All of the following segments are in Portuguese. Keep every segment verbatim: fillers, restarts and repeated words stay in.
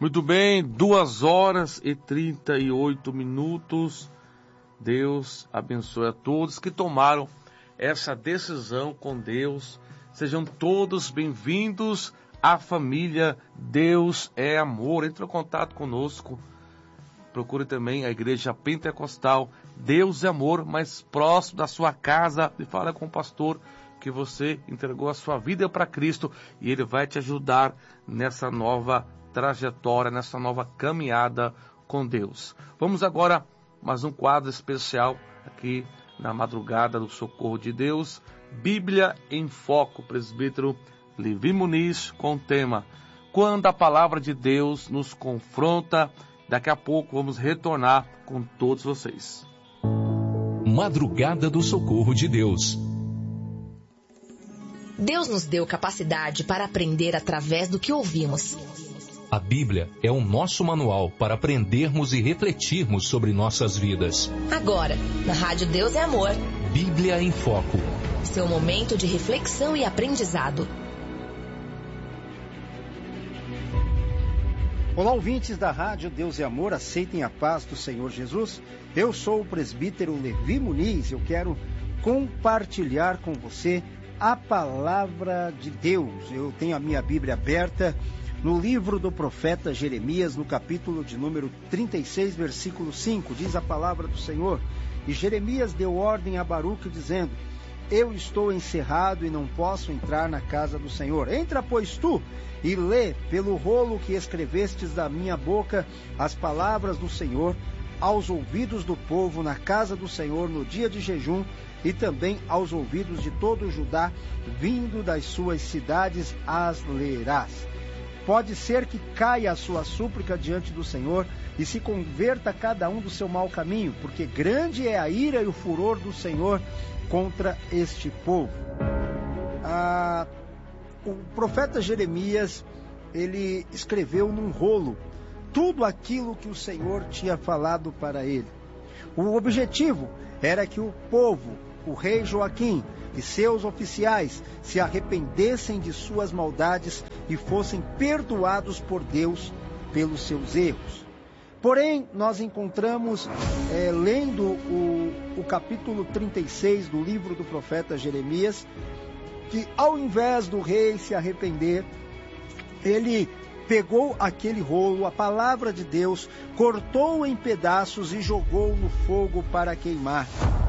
Muito bem, duas horas e trinta e oito minutos. Deus abençoe a todos que tomaram essa decisão com Deus. Sejam todos bem-vindos à família Deus é Amor. Entre em contato conosco. Procure também a Igreja Pentecostal Deus é Amor, mais próximo da sua casa, e fala com o pastor que você entregou a sua vida para Cristo e ele vai te ajudar nessa nova trajetória, nessa nova caminhada com Deus. Vamos agora mais um quadro especial aqui na madrugada do Socorro de Deus, Bíblia em Foco, presbítero Levi Muniz, com o tema Quando a Palavra de Deus nos confronta. Daqui a pouco vamos retornar com todos vocês. Madrugada do Socorro de Deus. Deus nos deu capacidade para aprender através do que ouvimos. A Bíblia é o nosso manual para aprendermos e refletirmos sobre nossas vidas. Agora, na Rádio Deus é Amor. Bíblia em Foco. Seu momento de reflexão e aprendizado. Olá, ouvintes da Rádio Deus é Amor, aceitem a paz do Senhor Jesus. Eu sou o presbítero Levi Muniz. Eu quero compartilhar com você a palavra de Deus. Eu tenho a minha Bíblia aberta no livro do profeta Jeremias, no capítulo de número trinta e seis, versículo cinco, diz a palavra do Senhor: E Jeremias deu ordem a Baruque, dizendo: Eu estou encerrado e não posso entrar na casa do Senhor. Entra, pois, tu, e lê pelo rolo que escrevestes da minha boca as palavras do Senhor aos ouvidos do povo na casa do Senhor no dia de jejum, e também aos ouvidos de todo o Judá, vindo das suas cidades as lerás. Pode ser que caia a sua súplica diante do Senhor e se converta cada um do seu mau caminho, porque grande é a ira e o furor do Senhor contra este povo. Ah, o profeta Jeremias, ele escreveu num rolo tudo aquilo que o Senhor tinha falado para ele. O objetivo era que o povo, o rei Joaquim e seus oficiais se arrependessem de suas maldades e fossem perdoados por Deus pelos seus erros. Porém, nós encontramos, é, lendo o, o capítulo trinta e seis do livro do profeta Jeremias, que ao invés do rei se arrepender, ele pegou aquele rolo, a palavra de Deus, cortou em pedaços e jogou no fogo para queimar.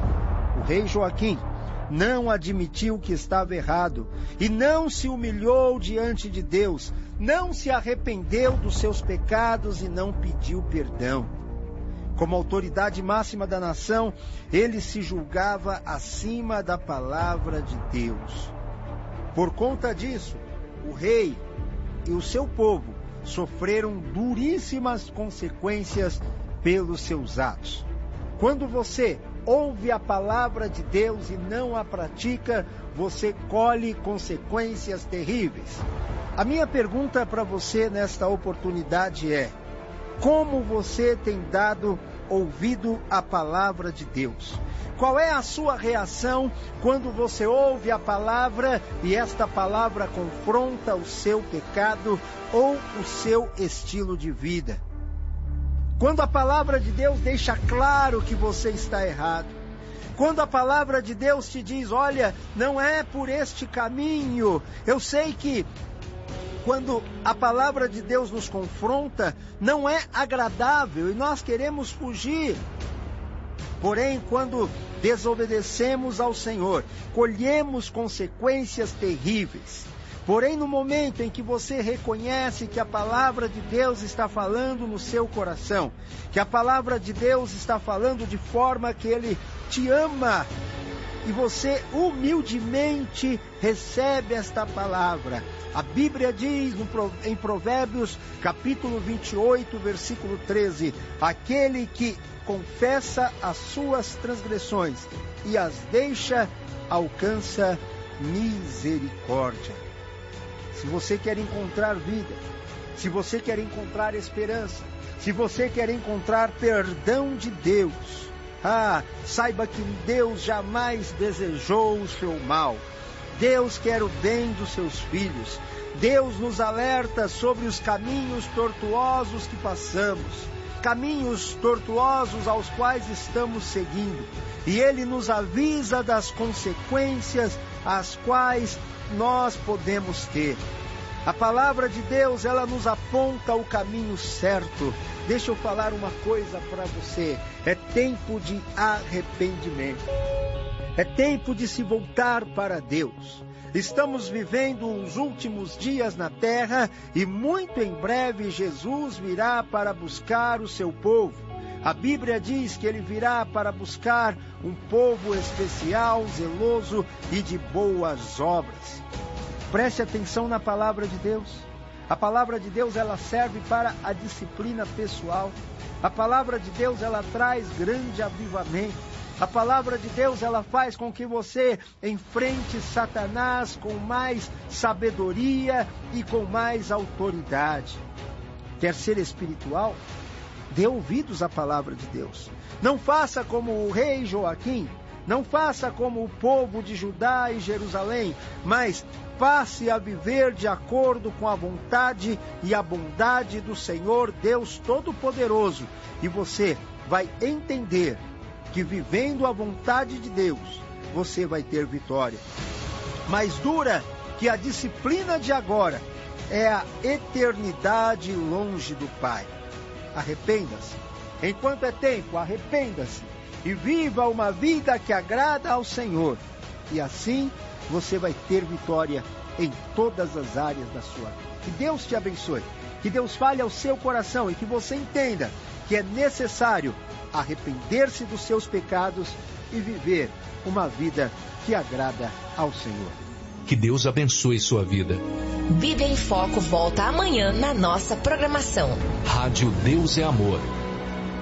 O rei Joaquim não admitiu que estava errado e não se humilhou diante de Deus, não se arrependeu dos seus pecados e não pediu perdão. Como autoridade máxima da nação, ele se julgava acima da palavra de Deus. Por conta disso, o rei e o seu povo sofreram duríssimas consequências pelos seus atos. Quando você ouve a palavra de Deus e não a pratica, você colhe consequências terríveis. A minha pergunta para você nesta oportunidade é: como você tem dado ouvido à palavra de Deus? Qual é a sua reação quando você ouve a palavra e esta palavra confronta o seu pecado ou o seu estilo de vida? Quando a palavra de Deus deixa claro que você está errado, quando a palavra de Deus te diz: olha, não é por este caminho. Eu sei que quando a palavra de Deus nos confronta, não é agradável e nós queremos fugir. Porém, quando desobedecemos ao Senhor, colhemos consequências terríveis. Porém, no momento em que você reconhece que a palavra de Deus está falando no seu coração, que a palavra de Deus está falando de forma que Ele te ama, e você humildemente recebe esta palavra. A Bíblia diz no, em Provérbios, capítulo vinte e oito, versículo treze, aquele que confessa as suas transgressões e as deixa, alcança misericórdia. Se você quer encontrar vida, se você quer encontrar esperança, se você quer encontrar perdão de Deus, ah, saiba que Deus jamais desejou o seu mal. Deus quer o bem dos seus filhos. Deus nos alerta sobre os caminhos tortuosos que passamos, caminhos tortuosos aos quais estamos seguindo. E Ele nos avisa das consequências às quais nós podemos ter. A palavra de Deus, ela nos aponta o caminho certo. Deixa eu falar uma coisa para você. É tempo de arrependimento. É tempo de se voltar para Deus. Estamos vivendo os últimos dias na terra e muito em breve Jesus virá para buscar o seu povo. A Bíblia diz que Ele virá para buscar um povo especial, zeloso e de boas obras. Preste atenção na palavra de Deus. A palavra de Deus, ela serve para a disciplina pessoal. A palavra de Deus, ela traz grande avivamento. A palavra de Deus, ela faz com que você enfrente Satanás com mais sabedoria e com mais autoridade. Quer ser espiritual? Dê ouvidos à palavra de Deus. Não faça como o rei Joaquim, não faça como o povo de Judá e Jerusalém, mas passe a viver de acordo com a vontade e a bondade do Senhor Deus Todo-Poderoso. E você vai entender que vivendo a vontade de Deus, você vai ter vitória. Mais dura que a disciplina de agora é a eternidade longe do Pai. Arrependa-se. Enquanto é tempo, arrependa-se e viva uma vida que agrada ao Senhor. E assim você vai ter vitória em todas as áreas da sua vida. Que Deus te abençoe. Que Deus fale ao seu coração e que você entenda que é necessário arrepender-se dos seus pecados e viver uma vida que agrada ao Senhor. Que Deus abençoe sua vida. Bíblia em Foco volta amanhã na nossa programação. Rádio Deus é Amor.